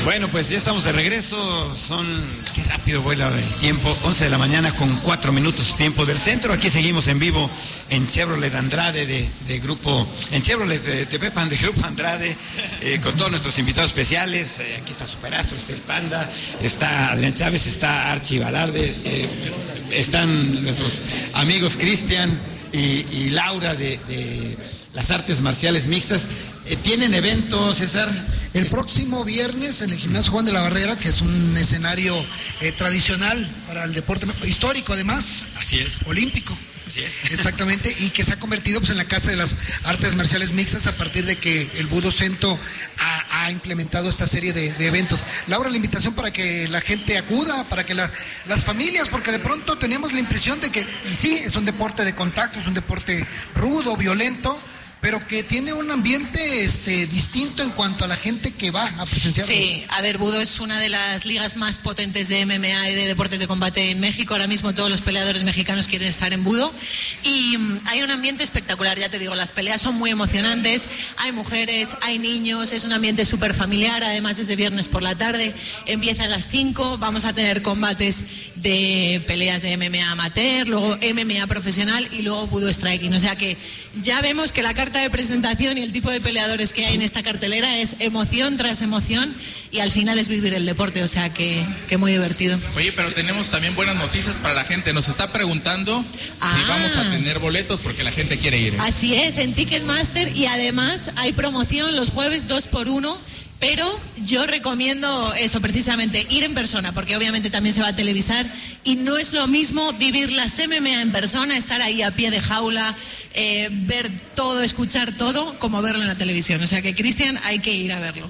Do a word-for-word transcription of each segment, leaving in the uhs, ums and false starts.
Bueno, pues ya estamos de regreso. Son, qué rápido vuela el tiempo, once de la mañana con cuatro minutos tiempo del centro. Aquí seguimos en vivo en Chevrolet Andrade de, de grupo, en Chevrolet de Tepepan de Grupo Andrade, eh, con todos nuestros invitados especiales. Eh, aquí está Superastro, está el Panda, está Adrián Chávez, está Archie Balarde, eh, están nuestros amigos Cristian y, y Laura de, de las artes marciales mixtas. Eh, ¿Tienen evento, César? El próximo viernes en el Gimnasio Juan de la Barrera, que es un escenario eh, tradicional para el deporte histórico, además. Así es. Olímpico. Así es. Exactamente, y que se ha convertido pues en la Casa de las Artes Marciales Mixtas a partir de que el Budo Centro ha, ha implementado esta serie de, de eventos. Laura, la invitación para que la gente acuda, para que la, las familias, porque de pronto tenemos la impresión de que, y sí, es un deporte de contacto, es un deporte rudo, violento, pero que tiene un ambiente este, distinto en cuanto a la gente que va a presenciarlo. Sí, a ver, Budo es una de las ligas más potentes de M M A y de deportes de combate en México. Ahora mismo todos los peleadores mexicanos quieren estar en Budo y um, hay un ambiente espectacular, ya te digo, las peleas son muy emocionantes, hay mujeres, hay niños, es un ambiente súper familiar, además es de viernes por la tarde, empieza a las cinco, vamos a tener combates de peleas de M M A amateur, luego M M A profesional y luego Budo Striking, o sea que ya vemos que la carta de presentación y el tipo de peleadores que hay en esta cartelera es emoción tras emoción y al final es vivir el deporte, o sea que, que muy divertido. Oye, pero sí, tenemos también buenas noticias para la gente. Nos está preguntando ah. si vamos a tener boletos porque la gente quiere ir. Así es, en Ticketmaster, y además hay promoción los jueves dos por uno. Pero yo recomiendo eso, precisamente, ir en persona, porque obviamente también se va a televisar y no es lo mismo vivir las M M A en persona, estar ahí a pie de jaula, eh, ver todo, escuchar todo, como verlo en la televisión. O sea que, Cristian, hay que ir a verlo.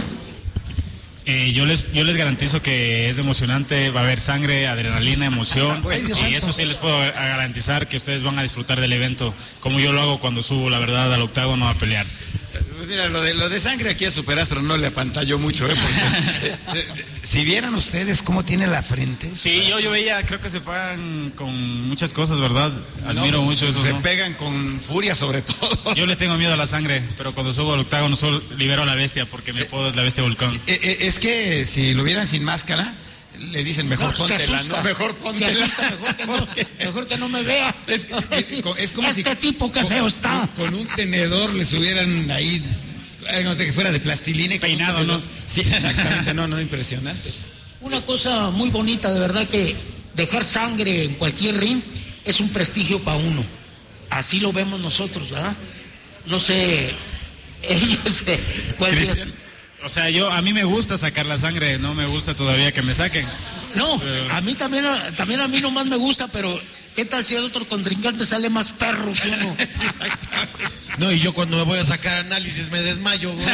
Eh, yo les yo les garantizo que es emocionante, va a haber sangre, adrenalina, emoción, y eso sí les puedo garantizar que ustedes van a disfrutar del evento, como yo lo hago cuando subo, la verdad, al octágono a pelear. Pues mira, lo de, lo de sangre aquí a Superastro no le apantalló mucho, ¿eh? Porque, eh, si vieran ustedes cómo tiene la frente. Sí, yo, yo veía, creo que se pagan con muchas cosas, ¿verdad? Admiro no, mucho eso. Se ¿no? pegan con furia sobre todo. Yo le tengo miedo a la sangre, pero cuando subo al octágono solo libero a la bestia, porque mi apodo es la bestia volcán. Eh, eh, es que si lo vieran sin máscara, le dicen mejor no, póntela, ¿no? Mejor póntela. Se asusta, mejor que no, mejor que no me vea. Es, es, es como este si tipo que feo está. Con, con un tenedor le subieran ahí, no que fuera de plastilina y peinado, ¿no? Sí, exactamente, no, no, impresionante. Una cosa muy bonita, de verdad, que dejar sangre en cualquier ring es un prestigio para uno. Así lo vemos nosotros, ¿verdad? No sé, ellos, cualquier... O sea, yo, a mí me gusta sacar la sangre, no me gusta todavía que me saquen. No, pero... a mí también, también a mí nomás me gusta, pero ¿qué tal si el otro contrincante sale más perro que uno? Exactamente. No, y yo cuando me voy a sacar análisis me desmayo, bro.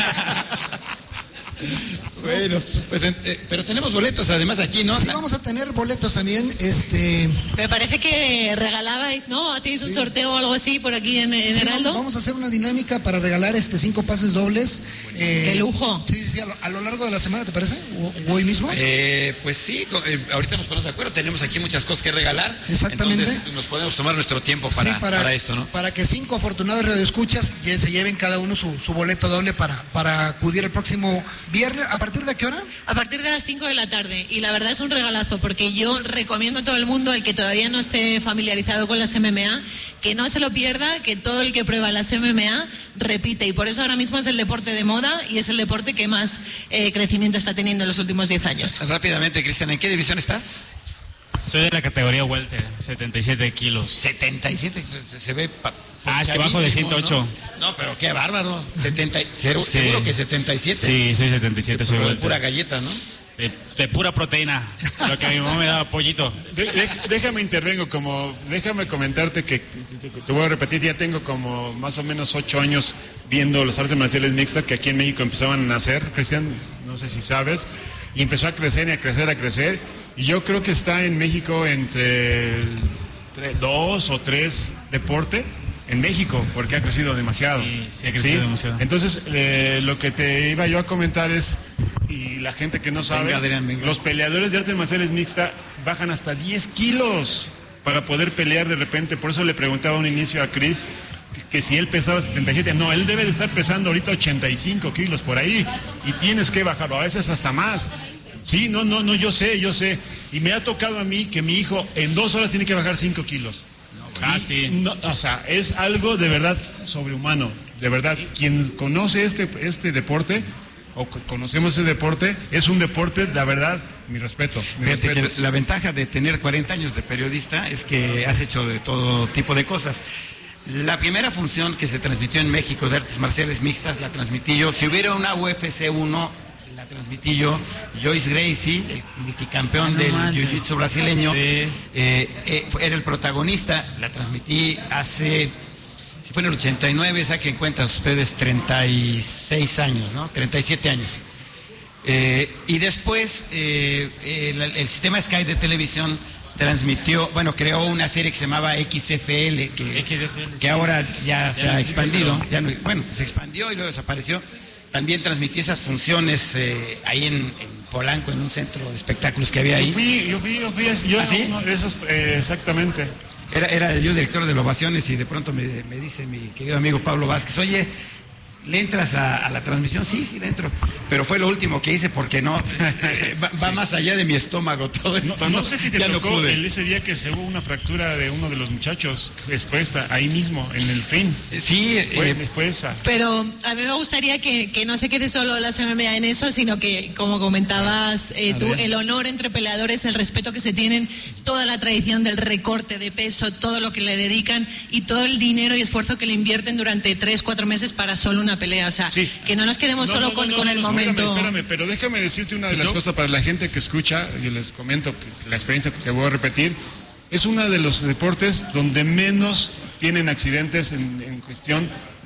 Bueno, pues, eh, pero tenemos boletos además aquí, ¿no? Sí, vamos a tener boletos también, este... Me parece que regalabais, ¿no? ¿Tienes un sí. sorteo o algo así por aquí en, en sí, Heraldo? Vamos a hacer una dinámica para regalar este cinco pases dobles. Eh, ¡Qué lujo! Sí, sí, a lo, a lo largo de la semana, ¿te parece? ¿O, o hoy mismo? Eh, pues sí, eh, ahorita nos ponemos de acuerdo, tenemos aquí muchas cosas que regalar. Exactamente. Entonces nos podemos tomar nuestro tiempo para, sí, para, para esto, ¿no? Para que cinco afortunados radioescuchas se lleven cada uno su, su boleto doble para, para acudir el próximo viernes. ¿A partir de qué hora? A partir de las cinco de la tarde, y la verdad es un regalazo, porque yo recomiendo a todo el mundo, el que todavía no esté familiarizado con las M M A, que no se lo pierda, que todo el que prueba las M M A repite, y por eso ahora mismo es el deporte de moda y es el deporte que más eh, crecimiento está teniendo en los últimos diez años. Rápidamente, Cristian, ¿en qué división estás? Soy de la categoría welter, setenta y siete kilos. setenta y siete, se, se ve... Pa- Ah, es que bajo de ciento ocho. No, no, pero qué bárbaro. setenta, cero, sí. Seguro que setenta y siete. Sí, soy setenta y siete, soy de pura galleta, ¿no? De, de pura proteína. Lo que a mi mamá me daba pollito. De, de, déjame intervengo, como déjame comentarte que te, te voy a repetir, ya tengo como más o menos ocho años viendo las artes marciales mixtas que aquí en México empezaban a nacer, Cristian, no sé si sabes, y empezó a crecer y a crecer, a crecer, y yo creo que está en México entre, entre dos o tres deportes en México, porque ha crecido demasiado. Sí, sí ha crecido ¿sí? demasiado. Entonces, eh, lo que te iba yo a comentar es, y la gente que no sabe, venga, Adrián, venga. Los peleadores de artes marciales mixtas bajan hasta diez kilos para poder pelear de repente. Por eso le preguntaba a un inicio a Chris, que si él pesaba setenta y siete, no, él debe de estar pesando ahorita ochenta y cinco kilos por ahí, y tienes que bajarlo, a veces hasta más. Sí, no, no, no, yo sé, yo sé. Y me ha tocado a mí que mi hijo en dos horas tiene que bajar cinco kilos. Ah, sí. No, o sea, es algo de verdad sobrehumano, de verdad. Quien conoce este, este deporte, o conocemos ese deporte, es un deporte, la verdad, mi respeto. Mi Fíjate respeto. que la ventaja de tener cuarenta años de periodista es que has hecho de todo tipo de cosas. La primera función que se transmitió en México de artes marciales mixtas la transmití yo. Si hubiera una U F C uno, la transmití yo. Joyce Gracie, el multicampeón del jiu-jitsu brasileño, sí. eh, eh, era el protagonista. La transmití hace, si fue en el ochenta y nueve, saquen cuentas ustedes, treinta y seis años, ¿no? treinta y siete años. Eh, y después eh, el, el sistema Sky de televisión transmitió, bueno, creó una serie que se llamaba X F L, que, X F L, que sí. ahora ya, ya se ha expandido, ya no, bueno, se expandió y luego desapareció. También transmití esas funciones eh, ahí en, en Polanco, en un centro de espectáculos que había ahí. Yo fui, yo fui, yo fui, yo ¿Ah, sí? uno de esos, eh, exactamente. Era, era yo director de Ovaciones y de pronto me, me dice mi querido amigo Pablo Vázquez, oye, ¿le entras a, a la transmisión? Sí, sí, le entro. Pero fue lo último que hice porque no, eh, va, va sí. más allá de mi estómago todo esto. No, no, no sé si te ya tocó no el, ese día que se hubo una fractura de uno de los muchachos expuesta ahí mismo, en el fin. Sí, fue, eh, fue esa. Pero a mí me gustaría que, que no se quede solo las M M A en eso, sino que, como comentabas eh, tú, el honor entre peleadores, el respeto que se tienen, toda la tradición del recorte de peso, todo lo que le dedican y todo el dinero y esfuerzo que le invierten durante tres, cuatro meses para solo una pelea, o sea, sí. que no nos quedemos no, solo no, con, no, con el espérame, momento. Espérame, pero déjame decirte una de las cosas para la gente que escucha, yo les comento que la experiencia que voy a repetir, es uno de los deportes donde menos tienen accidentes en, en cuestión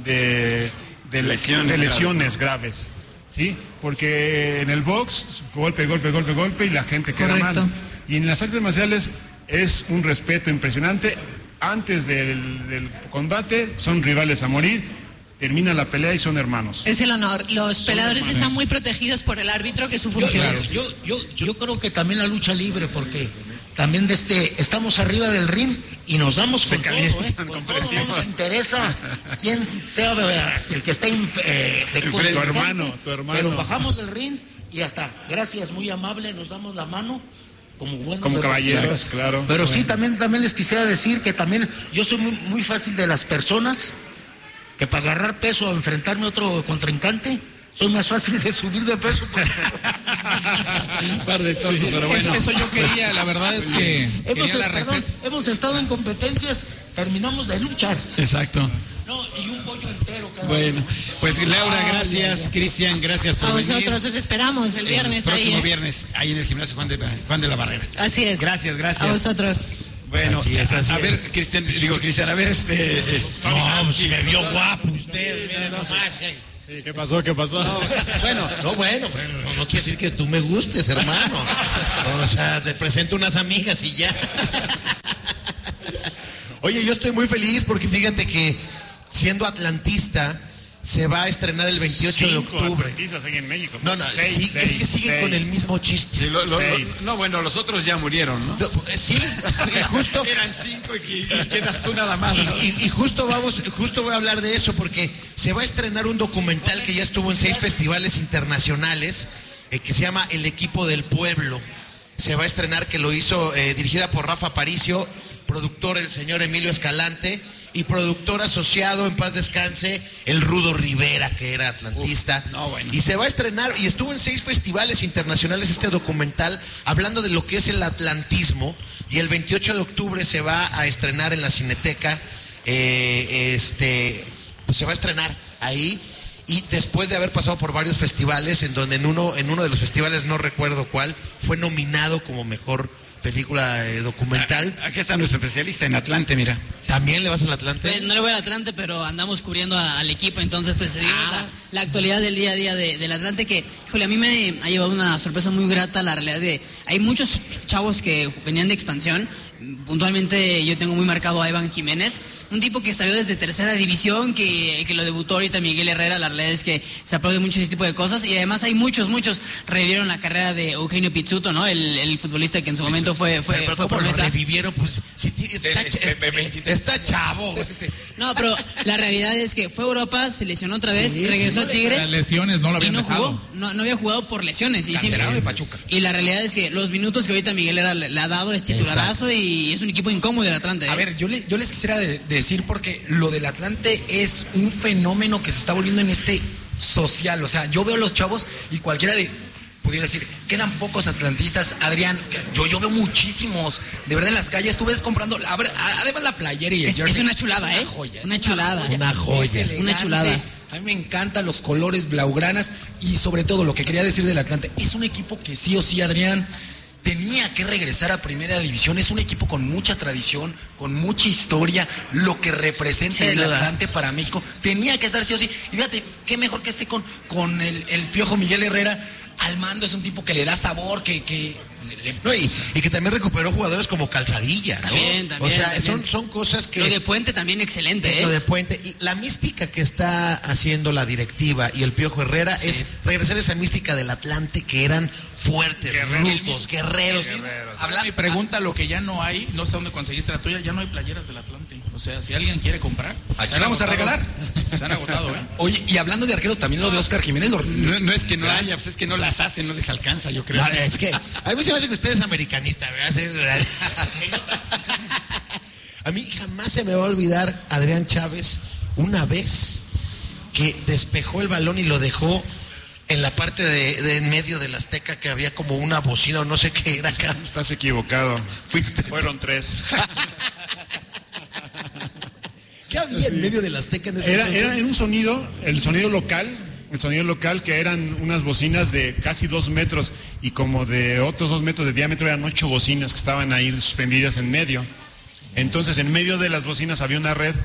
de, de lesiones, de lesiones graves. graves, ¿sí? Porque en el box, golpe, golpe, golpe, golpe y la gente queda Correcto. mal. Y en las artes marciales es un respeto impresionante. Antes del, del combate son rivales a morir. Termina la pelea y son hermanos. Es el honor. Los son peleadores hermanos. Están muy protegidos por el árbitro, que es su función. Yo, yo, yo, yo creo que también la lucha libre, porque también de este, estamos arriba del ring y nos damos Se con todo, ¿eh? Con todo, no nos interesa quién sea el que está eh, de tu hermano, tu hermano. Pero bajamos del ring y hasta, gracias, muy amable, nos damos la mano. Como buenos como caballeros, claro. Pero bueno. sí, también, también les quisiera decir que también yo soy muy, muy fácil de las personas que para agarrar peso a enfrentarme a otro contrincante, soy más fácil de subir de peso. Par de tontos, sí, pero bueno. Eso yo quería, la verdad es que hemos, la perdón, hemos estado en competencias, terminamos de luchar. Exacto. No, y un pollo entero cada Bueno, uno. pues Laura, gracias, Cristian, gracias por a venir. A vosotros os esperamos el viernes. El próximo ahí, ¿eh? viernes, ahí en el gimnasio Juan de, Juan de la Barrera. Así es. Gracias, gracias. A vosotros. Bueno, así es, así a, a es. ver, Cristian, digo, Cristian, a ver, este... No, pues si me vio guapo usted, miren nomás. Sí. ¿Qué pasó? ¿Qué pasó? No, bueno, no, bueno, no, no quiere decir que tú me gustes, hermano. O sea, te presento unas amigas y ya. Oye, yo estoy muy feliz porque fíjate que siendo atlantista se va a estrenar el veintiocho de octubre. Ahí en México. No, no, seis, sí, seis, es que sigue seis. con el mismo chiste. Sí, lo, lo, lo, no, bueno, los otros ya murieron, ¿no? Sí, justo. Eran cinco y, y quedas tú nada más, ¿no? Y, y, y justo vamos, justo voy a hablar de eso porque se va a estrenar un documental que ya estuvo en seis festivales internacionales eh, que se llama El Equipo del Pueblo. Se va a estrenar, que lo hizo eh, dirigida por Rafa Paricio, productor el señor Emilio Escalante y productor asociado, en paz descanse, el Rudo Rivera, que era atlantista. Uf, no, bueno. Y se va a estrenar, y estuvo en seis festivales internacionales este documental, hablando de lo que es el atlantismo, y el veintiocho de octubre se va a estrenar en la Cineteca, eh, este, pues se va a estrenar ahí, y después de haber pasado por varios festivales, en donde en uno, en uno de los festivales, no recuerdo cuál, fue nominado como mejor película eh, documental. Aquí está nuestro especialista en Atlante, mira. ¿También le vas al Atlante? Pues no le voy al Atlante, pero andamos cubriendo a, al equipo, entonces pues seguimos ah. la, la actualidad del día a día de, del Atlante, que, híjole, a mí me ha llevado una sorpresa muy grata la realidad de, hay muchos chavos que venían de expansión puntualmente yo tengo muy marcado a Iván Jiménez, un tipo que salió desde tercera división, que, que lo debutó ahorita Miguel Herrera. La realidad es que se aplaude mucho ese tipo de cosas, y además hay muchos, muchos revivieron la carrera de Eugenio Pizzuto, ¿no? El, el futbolista que en su momento fue, fue, pero, pero fue ¿cómo promesa. lo revivieron? Pues si está, está, está chavo. Sí, sí, sí. No, pero la realidad es que fue a Europa, se lesionó otra vez, sí, regresó sí, a Tigres. Las lesiones no lo habían y no dejado. Jugó, no, no había jugado por lesiones. Y, Canterano de Pachuca. Y la realidad es que los minutos que ahorita Miguel Herrera le, le ha dado es titularazo. Exacto. Y es un equipo incómodo del Atlante. ¿eh? A ver, yo, le, yo les quisiera de, decir, porque lo del Atlante es un fenómeno que se está volviendo en este social. O sea, yo veo a los chavos y cualquiera de... pudiera decir, quedan pocos atlantistas, Adrián, yo, yo veo muchísimos, de verdad en las calles, tú ves comprando, además la playera y el es, jersey. Es una chulada, es ¿eh? una joya, una, chulada. Una joya. Elegante, una chulada. A mí me encantan los colores blaugranas y sobre todo lo que quería decir del Atlante, es un equipo que sí o sí, Adrián, tenía que regresar a primera división. Es un equipo con mucha tradición, con mucha historia, lo que representa el Atlante para México, tenía que estar sí o sí. Y fíjate, qué mejor que esté con, con el, el Piojo Miguel Herrera al mando. Es un tipo que le da sabor, que... que no, y, y que también recuperó jugadores como Calzadilla, ¿no? También, también, o sea, también. Son, son cosas que... Lo de Puente también excelente, ¿eh? Lo de Puente. La mística que está haciendo la directiva y el Piojo Herrera sí. es regresar a esa mística del Atlante, que eran fuertes, rudos, guerreros. guerreros. Hablando, mi pregunta, lo que ya no hay, no sé dónde conseguiste la tuya, ya no hay playeras del Atlante. O sea, si alguien quiere comprar... ¿Se vamos a regalar? Se han agotado, ¿eh? Oye, y hablando de arqueros, también lo de Oscar Jiménez. Lo... No, no es que no haya, pues es que no las hacen, no les alcanza, yo creo. No, es que a mí se me hace que usted es americanista, ¿verdad? A mí jamás se me va a olvidar Adrián Chávez, una vez que despejó el balón y lo dejó en la parte de, de en medio del Azteca, que había como una bocina o no sé qué era acá. Estás equivocado. Fuiste. Fueron tres. ¿Qué había en medio del Azteca en ese era, entonces? Era en un sonido, el sonido local, el sonido local, que eran unas bocinas de casi dos metros y como de otros dos metros de diámetro, eran ocho bocinas que estaban ahí suspendidas en medio. Entonces, en medio de las bocinas había una red,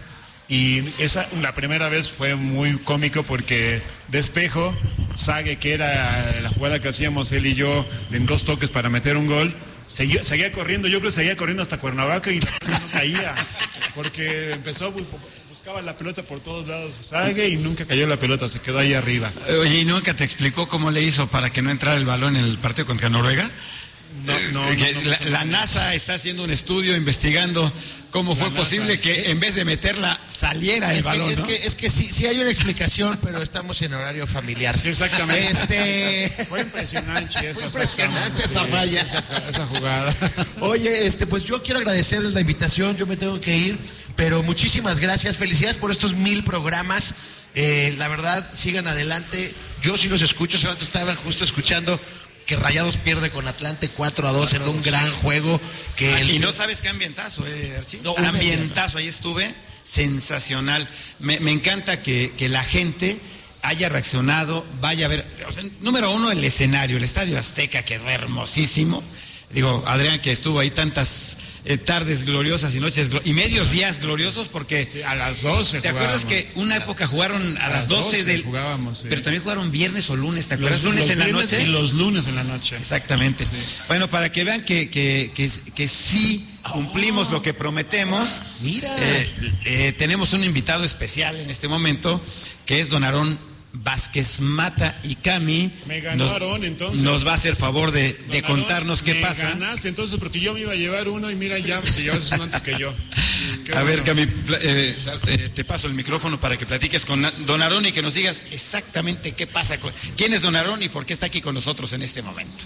y esa, la primera vez fue muy cómico porque despejo, Sague, que era la jugada que hacíamos él y yo en dos toques para meter un gol, seguía, seguía corriendo, yo creo que seguía corriendo hasta Cuernavaca y la pelota no caía, porque empezó, buscaba la pelota por todos lados Sague y nunca cayó la pelota, se quedó ahí arriba. Oye, ¿y nunca te explicó cómo le hizo para que no entrara el balón en el partido contra Noruega? No, no, no, no, la, la NASA está haciendo un estudio investigando cómo fue posible que en vez de meterla saliera el balón, es ¿no? que, es que sí, sí hay una explicación, pero estamos en horario familiar. Sí, exactamente. Este... Fue impresionante esa, fue impresionante esa, sí, falla. Esa, esa jugada. Oye, este, pues yo quiero agradecerles la invitación, yo me tengo que ir, pero muchísimas gracias, felicidades por estos mil programas. Eh, la verdad, sigan adelante. Yo sí los escucho, solamente estaba justo escuchando que Rayados pierde con Atlante cuatro a dos en un gran juego. Que ah, el... Y no sabes qué ambientazo, eh, Archie. No, ambientazo, ahí estuve, sensacional. Me, me encanta que, que la gente haya reaccionado, vaya a ver. O sea, número uno, el escenario, el Estadio Azteca quedó hermosísimo. Digo, Adrián, que estuvo ahí tantas eh, tardes gloriosas y noches glo y medios días gloriosos, porque sí, a las doce ¿te acuerdas que una época jugaron a, a las doce del jugábamos, sí. Pero también jugaron viernes o lunes, ¿te acuerdas? Los, lunes los en la noche y los lunes en la noche. Exactamente. Sí. Bueno, para que vean que que que, que sí cumplimos oh, lo que prometemos. Mira, eh, eh, tenemos un invitado especial en este momento, que es don Aarón Vázquez Mata y Cami. Me ganó nos, Aarón, entonces. Nos va a hacer favor de, de Aarón, contarnos qué me pasa. Ganaste entonces, porque yo me iba a llevar uno y mira, ya te llevas uno antes que yo. Qué a bueno. ver, Cami, eh, eh, te paso el micrófono para que platiques con don Aarón y que nos digas exactamente qué pasa, con, quién es don Aarón y por qué está aquí con nosotros en este momento.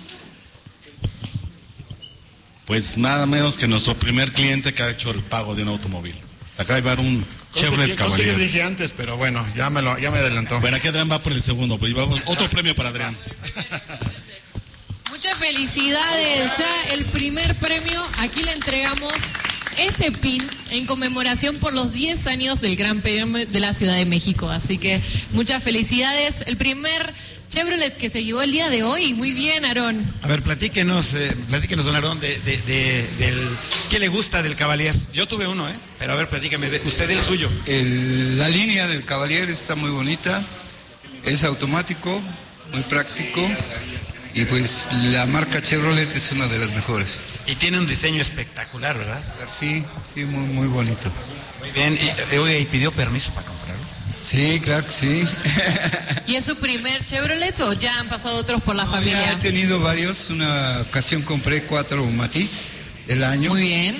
Pues nada menos que nuestro primer cliente que ha hecho el pago de un automóvil. Se acaba de llevar un Chevrolet Cavalier. Yo dije antes, pero bueno, ya me, lo, ya me adelantó. Bueno, aquí Adrián va por el segundo, pues vamos, otro premio para Adrián. Muchas felicidades, ya el primer premio, aquí le entregamos este pin en conmemoración por los diez años del Gran Premio de la Ciudad de México, así que muchas felicidades, el primer Chevrolet que se llevó el día de hoy. Muy bien, Aarón. A ver, platíquenos, eh, platíquenos, don Aarón, de, de, de, del, ¿qué le gusta del Cavalier? Yo tuve uno, ¿eh? Pero a ver, platícame, de, usted del suyo. El, la línea del Cavalier está muy bonita, es automático, muy práctico, y pues la marca Chevrolet es una de las mejores. Y tiene un diseño espectacular, ¿verdad? Sí, sí, muy, muy bonito. Muy bien, y, oye, ¿y pidió permiso para comprarlo? Sí, claro que sí. ¿Y es su primer Chevrolet o ya han pasado otros por la familia? Ya he tenido varios, una ocasión compré cuatro Matiz del año. Muy bien.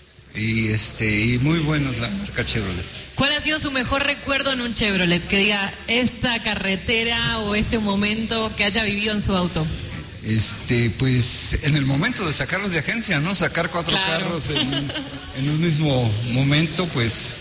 Y, este, y muy buenos la marca Chevrolet. ¿Cuál ha sido su mejor recuerdo en un Chevrolet? Que diga, esta carretera o este momento que haya vivido en su auto. Este, pues en el momento de sacarlos de agencia, ¿no? Sacar cuatro claro. carros en, en un mismo momento, pues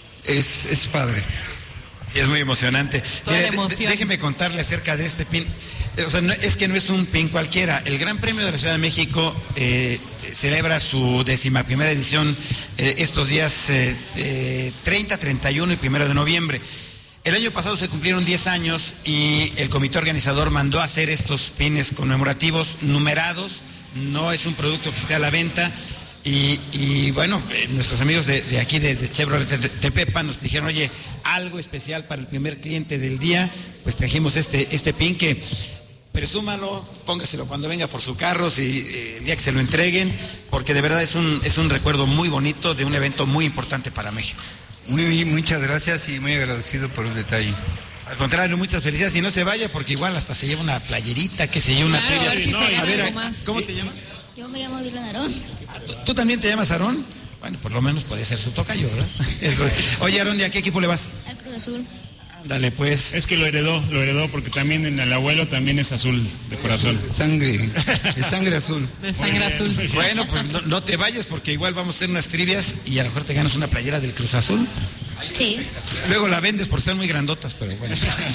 es, es padre. Sí, es muy emocionante. Mire, de, déjeme contarle acerca de este pin. O sea, no, es que no es un pin cualquiera. El Gran Premio de la Ciudad de México eh, celebra su décima primera edición eh, estos días eh, eh, treinta, treinta y uno y primero de noviembre. El año pasado se cumplieron diez años y el comité organizador mandó a hacer estos pines conmemorativos numerados. No es un producto que esté a la venta. Y, y bueno, eh, nuestros amigos de, de aquí de, de Chevrolet de Tepepan nos dijeron, oye, algo especial para el primer cliente del día, pues trajimos este, este pin que presúmalo, póngaselo cuando venga por su carro, si, eh, el día que se lo entreguen, porque de verdad es un, es un recuerdo muy bonito de un evento muy importante para México. Muy, muchas gracias y muy agradecido por el detalle. Al contrario, muchas felicidades. Y no se vaya porque igual hasta se lleva una playerita, que se lleva una claro, previa. A ver, si no, se a ver, algo más. ¿cómo sí. te llamas? Yo me llamo Dylan Aarón. ¿Tú, ¿Tú también te llamas Aarón? Bueno, por lo menos puede ser su tocayo, ¿verdad? Eso. Oye, Aarón, ¿y a qué equipo le vas? Al Cruz Azul. Dale, pues. Es que lo heredó, lo heredó porque también en el abuelo también es azul de corazón. Sangre, de sangre azul. De sangre azul. Bueno, pues no, no te vayas porque igual vamos a hacer unas trivias y a lo mejor te ganas una playera del Cruz Azul. Sí. Luego la vendes por ser muy grandotas, pero bueno.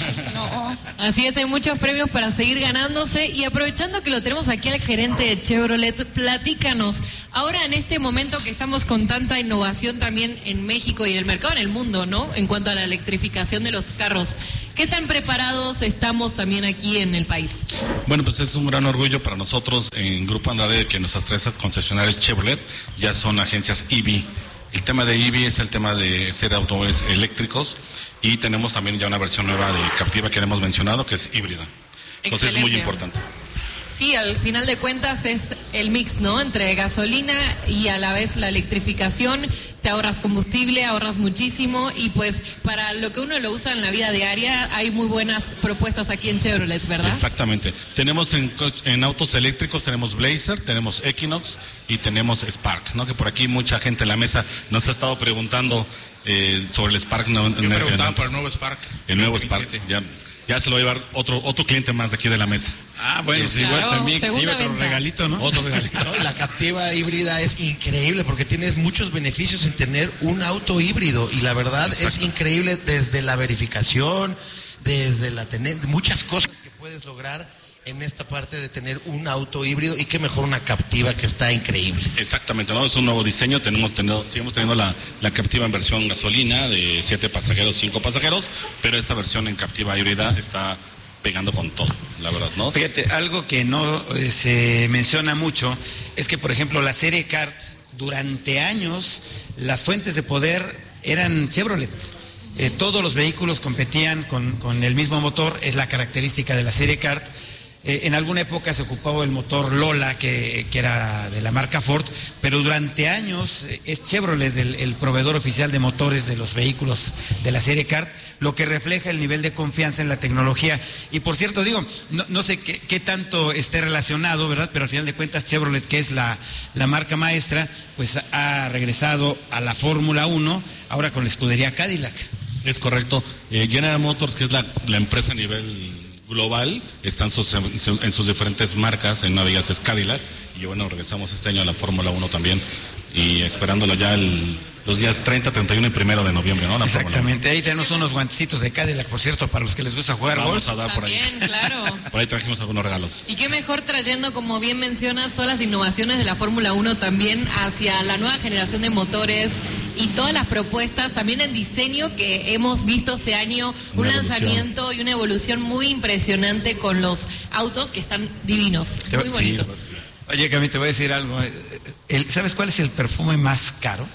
No. Así es, hay muchos premios para seguir ganándose y aprovechando que lo tenemos aquí al gerente de Chevrolet, platícanos, ahora en este momento que estamos con tanta innovación también en México y en el mercado en el mundo, ¿no? En cuanto a la electrificación de los carros, ¿qué tan preparados estamos también aquí en el país? Bueno, pues es un gran orgullo para nosotros en Grupo Andrade que nuestras tres concesionarias Chevrolet ya son agencias E V. El tema de E V es el tema de ser automóviles eléctricos y tenemos también ya una versión nueva de Captiva que hemos mencionado que es híbrida. Entonces Excelente. Es muy importante. Sí, al final de cuentas es el mix, ¿no? Entre gasolina y a la vez la electrificación. Te ahorras combustible, ahorras muchísimo y pues para lo que uno lo usa en la vida diaria hay muy buenas propuestas aquí en Chevrolet, ¿verdad? Exactamente. Tenemos en, en autos eléctricos, tenemos Blazer, tenemos Equinox y tenemos Spark, ¿no? Que por aquí mucha gente en la mesa nos ha estado preguntando eh, sobre el Spark. No, Yo preguntaba por el nuevo Spark. El nuevo Spark, ya, ya se lo va a llevar otro, otro cliente más de aquí de la mesa. Ah, bueno, sí, claro, igual también sí, otro venta. regalito, ¿no? Otro regalito. No, la Captiva híbrida es increíble porque tienes muchos beneficios en tener un auto híbrido y la verdad Exacto. es increíble desde la verificación, desde la tener muchas cosas que puedes lograr en esta parte de tener un auto híbrido y qué mejor una Captiva que está increíble. Exactamente, ¿no? Es un nuevo diseño, tenemos tenido, seguimos teniendo la, la Captiva en versión gasolina de siete pasajeros, cinco pasajeros, pero esta versión en Captiva híbrida está pegando con todo, la verdad, ¿no? Fíjate, algo que no eh, se menciona mucho es que, por ejemplo, la serie Kart, durante años, las fuentes de poder eran Chevrolet. Eh, todos los vehículos competían con, con el mismo motor, es la característica de la serie Kart. Eh, en alguna época se ocupaba el motor Lola, que, que era de la marca Ford, pero durante años eh, es Chevrolet el, el proveedor oficial de motores de los vehículos de la serie Kart, lo que refleja el nivel de confianza en la tecnología. Y por cierto, digo, no, no sé qué, qué tanto esté relacionado, ¿verdad? Pero al final de cuentas Chevrolet, que es la, la marca maestra, pues ha regresado a la Fórmula uno, ahora con la escudería Cadillac. Es correcto. Eh, General Motors, que es la, la empresa a nivel global, están sus, en, en sus diferentes marcas, en una de ellas es Cadillac, y bueno, regresamos este año a la Fórmula uno también, y esperándolo ya el, los días treinta, treinta y uno y primero de noviembre, ¿no? La Exactamente, ahí tenemos unos guantecitos de Cadillac, por cierto, para los que les gusta jugar golf. Vamos a dar por ahí. También, claro. Por ahí trajimos algunos regalos. Y qué mejor trayendo, como bien mencionas, todas las innovaciones de la Fórmula uno también hacia la nueva generación de motores y todas las propuestas también en diseño que hemos visto este año, un Una lanzamiento evolución. y una evolución muy impresionante con los autos que están divinos, Te- muy bonitos. sí. Oye, Cami, te voy a decir algo. El- ¿Sabes cuál es el perfume más caro?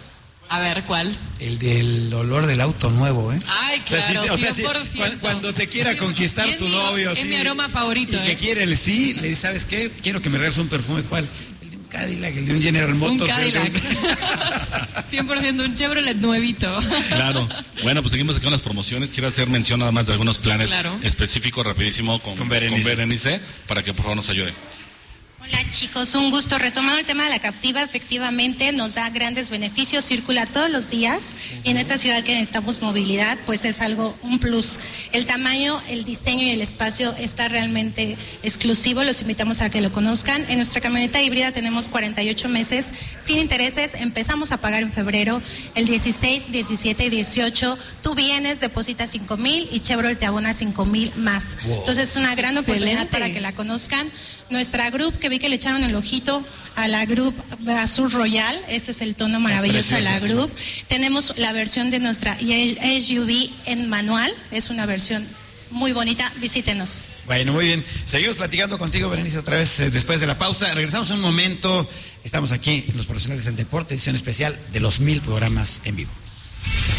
A ver, ¿cuál? El del olor del auto nuevo, ¿eh? Ay, claro, o sea, si, o sea, cien por ciento. cuando, cuando te quiera conquistar Es tu mi- novio, es sí, mi aroma favorito, y que ¿eh? quiere el sí, le dices, ¿sabes qué? Quiero que me regales un perfume, ¿cuál? El de un Cadillac, el de un General Motors. Un Cadillac. el de cien por ciento un Chevrolet nuevito. Claro. Bueno, pues seguimos aquí con las promociones. Quiero hacer mención nada más de algunos planes Claro. específicos, rapidísimo, con, Con Berenice. con Berenice, para que por favor nos ayude. Hola chicos, un gusto. Retomando el tema de la captiva, efectivamente nos da grandes beneficios, circula todos los días y en esta ciudad que necesitamos movilidad, pues es algo, un plus. El tamaño, el diseño y el espacio está realmente exclusivo, los invitamos a que lo conozcan. En nuestra camioneta híbrida tenemos cuarenta y ocho meses sin intereses, empezamos a pagar en febrero, el dieciséis, diecisiete y dieciocho, tú vienes, depositas cinco mil y Chevrolet te abona cinco mil más. Wow. Entonces es una gran oportunidad Excelente. para que la conozcan. Nuestra group, que vi que le echaron el ojito a la group Azul Royal, este es el tono maravilloso de la preciosa, group. Tenemos la versión de nuestra S U V en manual, es una versión muy bonita, visítenos. Bueno, muy bien. Seguimos platicando contigo, Berenice, otra vez eh, después de la pausa. Regresamos un momento. Estamos aquí en Los Profesionales del Deporte, edición especial de los mil programas en vivo.